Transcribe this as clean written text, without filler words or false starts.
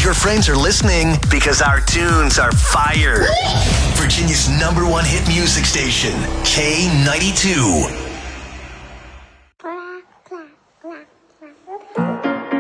your friends are listening because our tunes are fire. Virginia's #1 hit music station, K92.